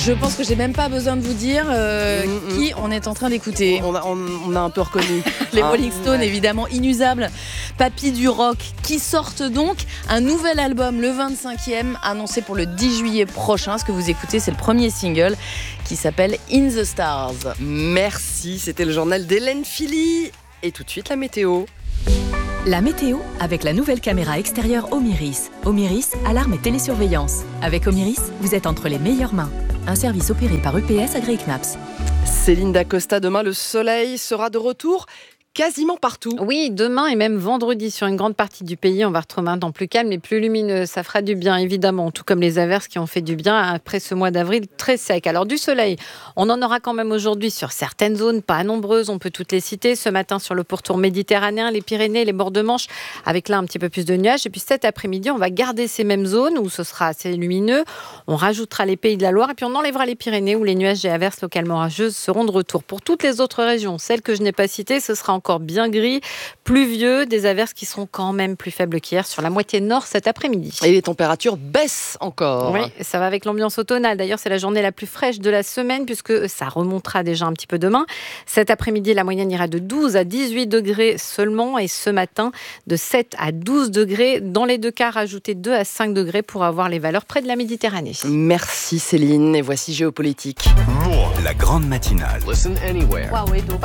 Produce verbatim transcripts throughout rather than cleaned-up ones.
Je pense que j'ai même pas besoin de vous dire euh, mmh, qui on est en train d'écouter. On a, on, on a un peu reconnu. Les hein, Rolling Stones, ouais. Évidemment, inusables. Papy du rock, qui sortent donc un nouvel album, le vingt-cinquième, annoncé pour le dix juillet prochain. Ce que vous écoutez, c'est le premier single qui s'appelle In the Stars. Merci, c'était le journal d'Hélène Philly. Et tout de suite, la météo. La météo avec la nouvelle caméra extérieure Omiris. Omiris, alarme et télésurveillance. Avec Omiris, vous êtes entre les meilleures mains. Un service opéré par U P S agréé C N A P S. Céline Dacosta, demain le soleil sera de retour quasiment partout. Oui, demain et même vendredi sur une grande partie du pays, on va retrouver un temps plus calme et plus lumineux. Ça fera du bien, évidemment, tout comme les averses qui ont fait du bien après ce mois d'avril très sec. Alors du soleil, on en aura quand même aujourd'hui sur certaines zones, pas nombreuses, on peut toutes les citer. Ce matin sur le pourtour méditerranéen, les Pyrénées, les bords de Manche, avec là un petit peu plus de nuages. Et puis cet après-midi, on va garder ces mêmes zones où ce sera assez lumineux. On rajoutera les Pays de la Loire et puis on enlèvera les Pyrénées où les nuages et averses localement orageuses seront de retour. Pour toutes les autres régions, celles que je n'ai pas citées, ce sera encore bien gris, pluvieux, des averses qui seront quand même plus faibles qu'hier sur la moitié nord cet après-midi. Et les températures baissent encore. Oui, ça va avec l'ambiance automnale. D'ailleurs, c'est la journée la plus fraîche de la semaine puisque ça remontera déjà un petit peu demain. Cet après-midi, la moyenne ira de douze à dix-huit degrés seulement et ce matin, de sept à douze degrés. Dans les deux cas, rajoutez deux à cinq degrés pour avoir les valeurs près de la Méditerranée. Merci Céline. Et voici Géopolitique. La grande matinale. Listen anywhere.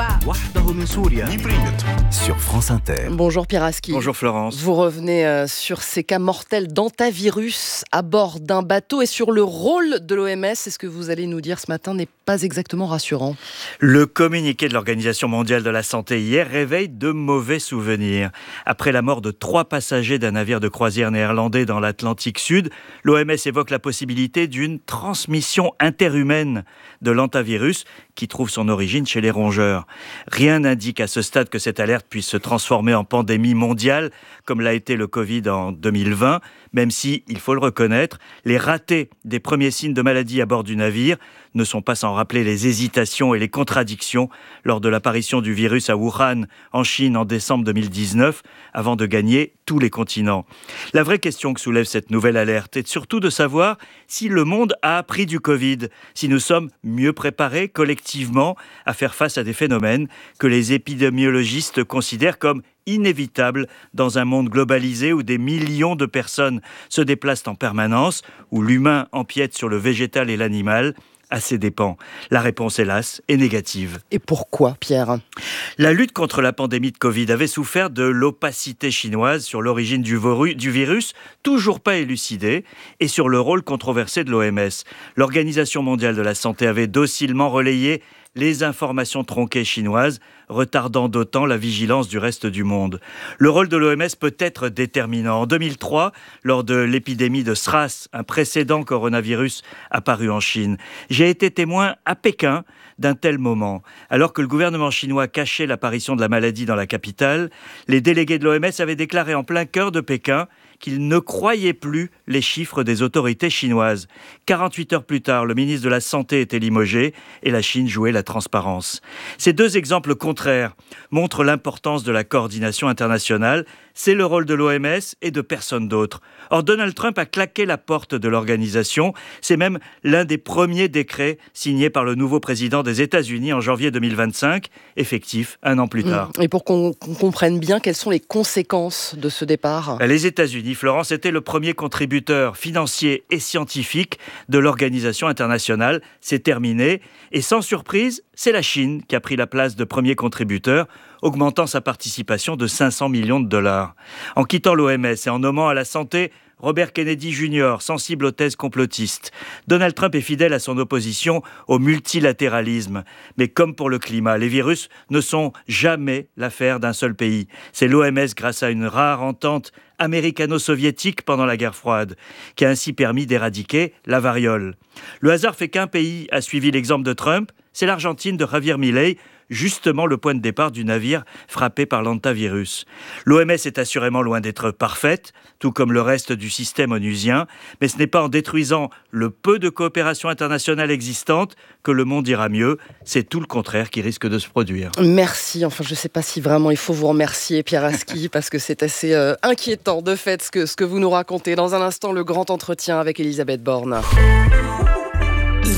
Sur France Inter. Bonjour Pierre Aski. Bonjour Florence. Vous revenez euh, sur ces cas mortels d'hantavirus à bord d'un bateau et sur le rôle de l'O M S. C'est ce que vous allez nous dire ce matin n'est pas exactement rassurant. Le communiqué de l'Organisation mondiale de la santé hier réveille de mauvais souvenirs. Après la mort de trois passagers d'un navire de croisière néerlandais dans l'Atlantique Sud, l'O M S évoque la possibilité d'une transmission interhumaine de l'hantavirus qui trouve son origine chez les rongeurs. Rien n'indique à ce stade que cette alerte puisse se transformer en pandémie mondiale, comme l'a été le Covid en deux mille vingt, même si, il faut le reconnaître, les ratés des premiers signes de maladie à bord du navire ne sont pas sans rappeler les hésitations et les contradictions lors de l'apparition du virus à Wuhan, en Chine, en décembre deux mille dix-neuf, avant de gagner tous les continents. La vraie question que soulève cette nouvelle alerte est surtout de savoir si le monde a appris du Covid, si nous sommes mieux préparés collectivement à faire face à des phénomènes que les épidémiologistes considèrent comme inévitables dans un monde globalisé où des millions de personnes se déplacent en permanence, où l'humain empiète sur le végétal et l'animal, à ses dépens. La réponse, hélas, est négative. Et pourquoi, Pierre ? La lutte contre la pandémie de Covid avait souffert de l'opacité chinoise sur l'origine du, voru- du virus, toujours pas élucidée, et sur le rôle controversé de l'O M S. L'Organisation mondiale de la santé avait docilement relayé les informations tronquées chinoises, retardant d'autant la vigilance du reste du monde. Le rôle de l'O M S peut être déterminant. En deux mille trois, lors de l'épidémie de SRAS, un précédent coronavirus apparu en Chine, j'ai été témoin à Pékin d'un tel moment. Alors que le gouvernement chinois cachait l'apparition de la maladie dans la capitale, les délégués de l'O M S avaient déclaré en plein cœur de Pékin qu'ils ne croyaient plus les chiffres des autorités chinoises. quarante-huit heures plus tard, le ministre de la Santé était limogé et la Chine jouait la transparence. Ces deux exemples contraires montrent l'importance de la coordination internationale. C'est le rôle de l'O M S et de personne d'autre. Or, Donald Trump a claqué la porte de l'organisation. C'est même l'un des premiers décrets signés par le nouveau président des États-Unis en janvier deux mille vingt-cinq, effectif un an plus tard. Et pour qu'on, qu'on comprenne bien, quelles sont les conséquences de ce départ ? Les États-Unis, Florence, était le premier contributeur financier et scientifique de l'organisation internationale. C'est terminé. Et sans surprise, c'est la Chine qui a pris la place de premier contributeur, augmentant sa participation de cinq cents millions de dollars. En quittant l'O M S et en nommant à la santé Robert Kennedy junior, sensible aux thèses complotistes, Donald Trump est fidèle à son opposition au multilatéralisme. Mais comme pour le climat, les virus ne sont jamais l'affaire d'un seul pays. C'est l'O M S, grâce à une rare entente américano-soviétique pendant la guerre froide, qui a ainsi permis d'éradiquer la variole. Le hasard fait qu'un pays a suivi l'exemple de Trump, c'est l'Argentine de Javier Milei, justement le point de départ du navire frappé par l'hantavirus. L'O M S est assurément loin d'être parfaite, tout comme le reste du système onusien, mais ce n'est pas en détruisant le peu de coopération internationale existante que le monde ira mieux. C'est tout le contraire qui risque de se produire. Merci. Enfin, je ne sais pas si vraiment il faut vous remercier, Pierre Aski, parce que c'est assez euh, inquiétant de fait ce que, ce que vous nous racontez. Dans un instant, le grand entretien avec Elisabeth Borne. Il y a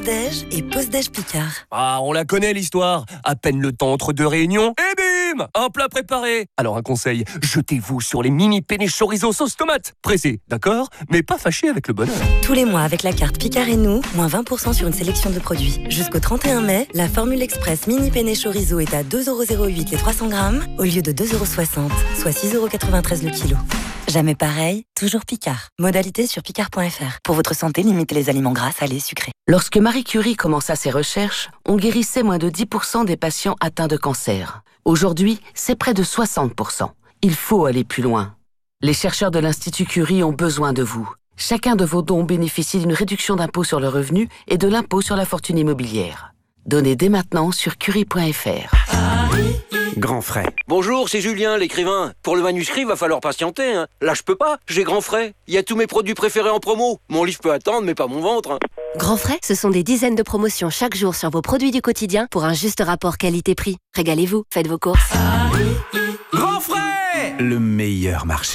Pause-déj et Pause-déj Picard. Ah, on la connaît l'histoire. À peine le temps entre deux réunions, et bim, un plat préparé. Alors un conseil, jetez-vous sur les mini penne chorizo sauce tomate. Pressé, d'accord, mais pas fâché avec le bonheur. Tous les mois avec la carte Picard et nous, moins vingt pour cent sur une sélection de produits. Jusqu'au trente et un mai, la formule express mini penne chorizo est à deux euros zéro huit les trois cents grammes au lieu de deux euros soixante, soit six euros quatre-vingt-treize le kilo. Jamais pareil, toujours Picard. Modalité sur picard point f r. Pour votre santé, limitez les aliments gras, salés, sucrés. Lorsque Marie Curie commença ses recherches, on guérissait moins de dix pour cent des patients atteints de cancer. Aujourd'hui, c'est près de soixante pour cent. Il faut aller plus loin. Les chercheurs de l'Institut Curie ont besoin de vous. Chacun de vos dons bénéficie d'une réduction d'impôt sur le revenu et de l'impôt sur la fortune immobilière. Donnez dès maintenant sur curie point f r. Grand frais. Bonjour, c'est Julien, l'écrivain. Pour le manuscrit, va falloir patienter. Hein. Là, je peux pas, j'ai Grand Frais. Il y a tous mes produits préférés en promo. Mon livre peut attendre, mais pas mon ventre. Hein. Grand Frais, ce sont des dizaines de promotions chaque jour sur vos produits du quotidien pour un juste rapport qualité-prix. Régalez-vous, faites vos courses. Grand frais, le meilleur marché.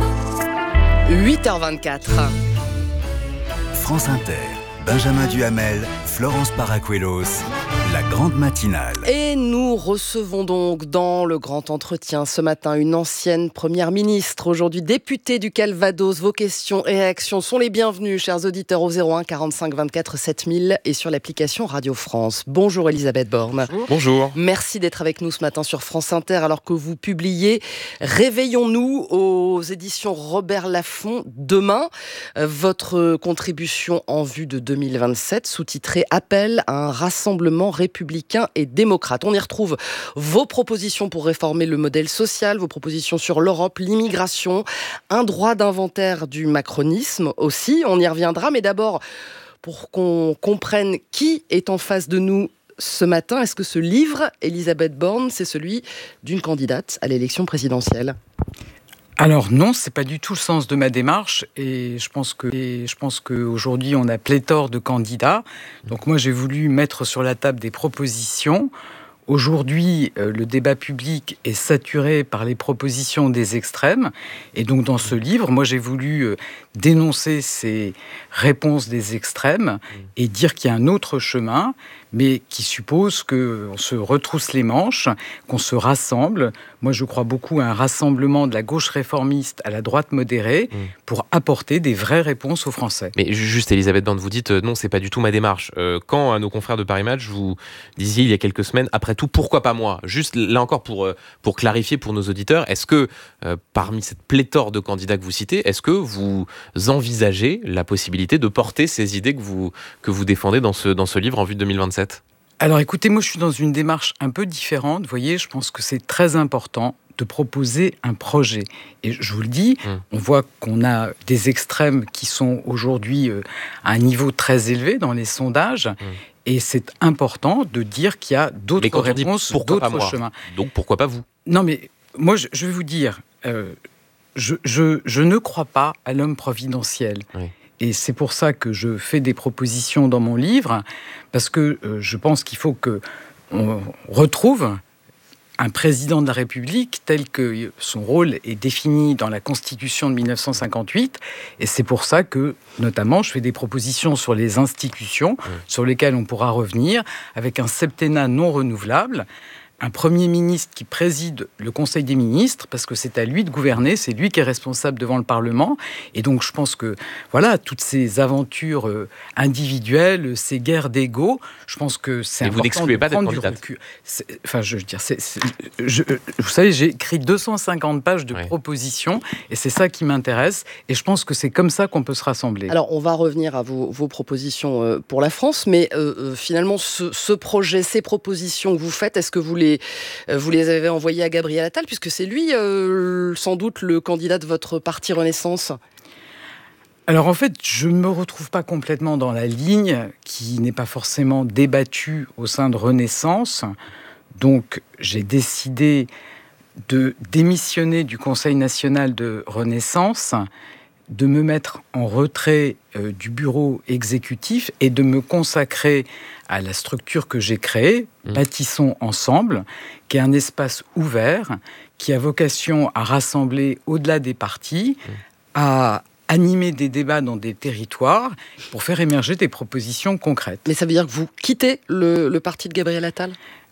huit heures vingt-quatre. France Inter, Benjamin Duhamel, Florence Paracuelos, la grande matinale. Et nous recevons donc dans le grand entretien ce matin une ancienne première ministre, aujourd'hui députée du Calvados. Vos questions et réactions sont les bienvenues, chers auditeurs, au zéro un quarante-cinq vingt-quatre sept mille et sur l'application Radio France. Bonjour Elisabeth Borne. Bonjour. Bonjour. Merci d'être avec nous ce matin sur France Inter alors que vous publiez Réveillons-nous aux éditions Robert Laffont demain. Votre contribution en vue de deux mille vingt-sept, sous-titrée Appel à un rassemblement républicain et démocrate. On y retrouve vos propositions pour réformer le modèle social, vos propositions sur l'Europe, l'immigration, un droit d'inventaire du macronisme aussi. On y reviendra, mais d'abord, pour qu'on comprenne qui est en face de nous ce matin, est-ce que ce livre, Elisabeth Borne, c'est celui d'une candidate à l'élection présidentielle ? Alors non, c'est pas du tout le sens de ma démarche et je pense que et je pense qu'aujourd'hui on a pléthore de candidats. Donc moi j'ai voulu mettre sur la table des propositions. Aujourd'hui, euh, le débat public est saturé par les propositions des extrêmes. Et donc, dans ce livre, moi, j'ai voulu euh, dénoncer ces réponses des extrêmes et dire qu'il y a un autre chemin, mais qui suppose qu'on se retrousse les manches, qu'on se rassemble. Moi, je crois beaucoup à un rassemblement de la gauche réformiste à la droite modérée mmh. pour apporter des vraies réponses aux Français. Mais juste, Elisabeth Borne, vous dites euh, non, c'est pas du tout ma démarche. Euh, quand à nos confrères de Paris Match, vous disiez il y a quelques semaines, après tout, pourquoi pas moi ? Juste là encore pour, euh, pour clarifier pour nos auditeurs, est-ce que euh, parmi cette pléthore de candidats que vous citez, est-ce que vous envisagez la possibilité de porter ces idées que vous, que vous défendez dans ce, dans ce livre en vue de deux mille vingt-sept ? Alors écoutez, moi je suis dans une démarche un peu différente. Vous voyez, je pense que c'est très important de proposer un projet. Et je vous le dis, mmh. on voit qu'on a des extrêmes qui sont aujourd'hui euh, à un niveau très élevé dans les sondages. Mmh. Et c'est important de dire qu'il y a d'autres réponses, d'autres chemins. Donc pourquoi pas vous ? Non mais moi je, je vais vous dire, euh, je, je, je ne crois pas à l'homme providentiel. Oui. Et c'est pour ça que je fais des propositions dans mon livre, parce que euh, je pense qu'il faut qu'on retrouve un président de la République tel que son rôle est défini dans la Constitution de mille neuf cent cinquante-huit. Et c'est pour ça que, notamment, je fais des propositions sur les institutions, mmh. sur lesquelles on pourra revenir, avec un septennat non renouvelable. Un Premier ministre qui préside le Conseil des ministres, parce que c'est à lui de gouverner, c'est lui qui est responsable devant le Parlement. Et donc, je pense que, voilà, toutes ces aventures individuelles, ces guerres d'ego, je pense que c'est Et important vous n'excluez de pas prendre d'être du candidate. recul. C'est, enfin, je veux dire, c'est, c'est, je, vous savez, j'ai écrit deux cent cinquante pages de ouais. propositions, et c'est ça qui m'intéresse. Et je pense que c'est comme ça qu'on peut se rassembler. Alors, on va revenir à vos, vos propositions pour la France, mais euh, finalement, ce, ce projet, ces propositions que vous faites, est-ce que vous les Vous les avez envoyés à Gabriel Attal, puisque c'est lui, euh, sans doute, le candidat de votre parti Renaissance. Alors en fait, je ne me retrouve pas complètement dans la ligne qui n'est pas forcément débattue au sein de Renaissance. Donc j'ai décidé de démissionner du Conseil national de Renaissance, de me mettre en retrait euh, du bureau exécutif et de me consacrer à la structure que j'ai créée, mmh. Bâtissons ensemble, qui est un espace ouvert, qui a vocation à rassembler au-delà des partis, mmh. à animer des débats dans des territoires pour faire émerger des propositions concrètes. Mais ça veut dire que vous quittez le, le parti de Gabriel Attal ?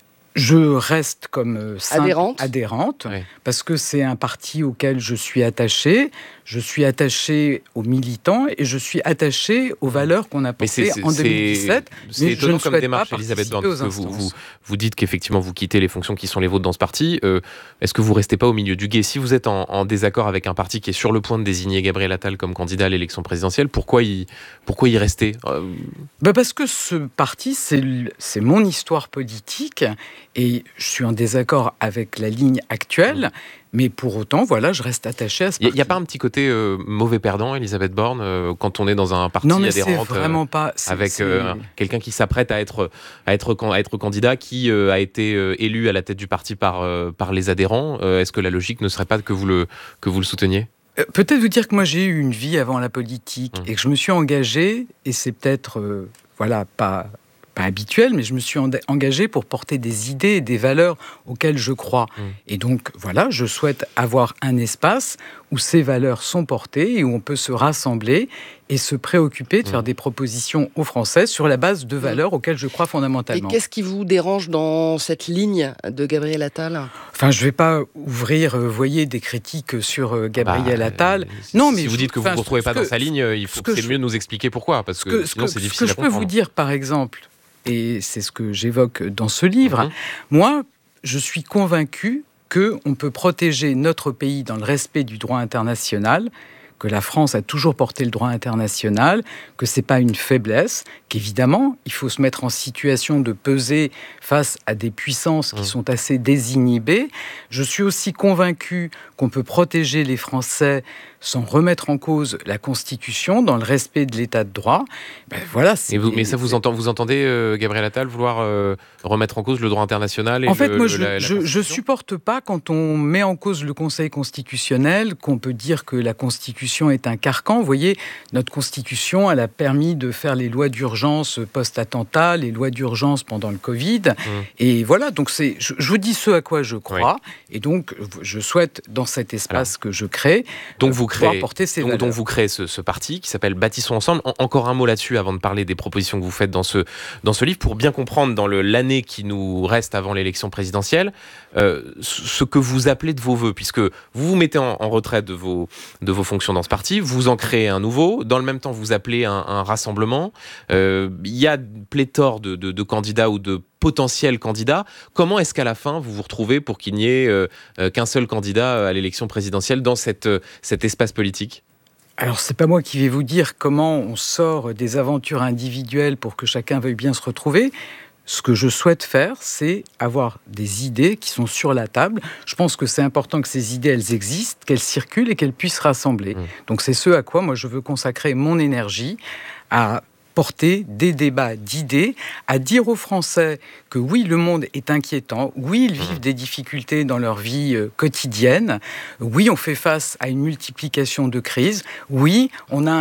Je reste comme euh, simple adhérente, adhérente oui. parce que c'est un parti auquel je suis attachée. Je suis attachée aux militants et je suis attachée aux valeurs qu'on a portées en deux mille dix-sept. C'est mais étonnant je comme démarche, Elisabeth Borne, parce que vous, vous, vous dites qu'effectivement vous quittez les fonctions qui sont les vôtres dans ce parti. Euh, est-ce que vous restez pas au milieu du gué ? Si vous êtes en, en désaccord avec un parti qui est sur le point de désigner Gabriel Attal comme candidat à l'élection présidentielle, pourquoi y, pourquoi y rester ? euh... bah Parce que ce parti, c'est, c'est mon histoire politique et je suis en désaccord avec la ligne actuelle. Mmh. Mais pour autant, voilà, je reste attachée à ce parti. Il n'y a pas un petit côté euh, mauvais perdant, Elisabeth Borne, euh, quand on est dans un parti non, mais adhérente c'est vraiment pas, c'est, avec c'est... Euh, quelqu'un qui s'apprête à être, à être, à être candidat, qui euh, a été euh, élu à la tête du parti par, euh, par les adhérents. Euh, est-ce que la logique ne serait pas que vous le, que vous le souteniez ? euh, Peut-être vous dire que moi j'ai eu une vie avant la politique mmh. et que je me suis engagé, et c'est peut-être euh, voilà, pas... pas habituel, mais je me suis engagée pour porter des idées et des valeurs auxquelles je crois. Mmh. Et donc, voilà, je souhaite avoir un espace où ces valeurs sont portées et où on peut se rassembler et se préoccuper de mmh. faire des propositions aux Français sur la base de valeurs mmh. auxquelles je crois fondamentalement. Et qu'est-ce qui vous dérange dans cette ligne de Gabriel Attal ? Enfin, je ne vais pas ouvrir, vous voyez, des critiques sur euh, Gabriel bah, Attal. Si, non, mais si vous dites que vous ne vous retrouvez pas que, dans sa ligne, il faut que, que c'est je, mieux de nous expliquer pourquoi, parce que, que sinon c'est difficile à comprendre. Ce que je peux vous dire, par exemple, et c'est ce que j'évoque dans ce livre, mmh. moi, je suis convaincu qu'on peut protéger notre pays dans le respect du droit international, que la France a toujours porté le droit international, que ce n'est pas une faiblesse, qu'évidemment, il faut se mettre en situation de peser face à des puissances qui mmh. sont assez désinhibées. Je suis aussi convaincu qu'on peut protéger les Français sans remettre en cause la Constitution, dans le respect de l'état de droit. Ben voilà, c'est, et vous, mais ça, vous, entend, vous entendez, euh, Gabriel Attal, vouloir euh, remettre en cause le droit international et En fait, le, moi, le, je, la, la je, je supporte pas quand on met en cause le Conseil constitutionnel, qu'on peut dire que la Constitution est un carcan. Vous voyez, notre Constitution, elle a permis de faire les lois d'urgence post-attentat, les lois d'urgence pendant le Covid. Mmh. Et voilà, donc c'est, je, je vous dis ce à quoi je crois. Oui. Et donc, je souhaite, dans cet espace Alors, que je crée, donc vous créez, porter ces donc, valeurs. donc vous créez ce, ce parti qui s'appelle Bâtissons Ensemble. En, encore un mot là-dessus avant de parler des propositions que vous faites dans ce, dans ce livre, pour bien comprendre dans le, l'année qui nous reste avant l'élection présidentielle, euh, ce que vous appelez de vos voeux, puisque vous vous mettez en, en retrait de vos, de vos fonctions dans ce parti, vous en créez un nouveau, dans le même temps vous appelez un, un rassemblement, euh, il y a pléthore de, de, de candidats ou de potentiels candidats. Comment est-ce qu'à la fin vous vous retrouvez pour qu'il n'y ait euh, qu'un seul candidat à l'élection présidentielle dans cette, euh, cet espace politique ? Alors, c'est pas moi qui vais vous dire comment on sort des aventures individuelles pour que chacun veuille bien se retrouver. Ce que je souhaite faire, c'est avoir des idées qui sont sur la table. Je pense que c'est important que ces idées, elles existent, qu'elles circulent et qu'elles puissent rassembler. Mmh. Donc, c'est ce à quoi moi je veux consacrer mon énergie, à porter des débats d'idées, à dire aux Français que oui, le monde est inquiétant, oui, ils vivent des difficultés dans leur vie euh, quotidienne, oui, on fait face à une multiplication de crises, oui, on a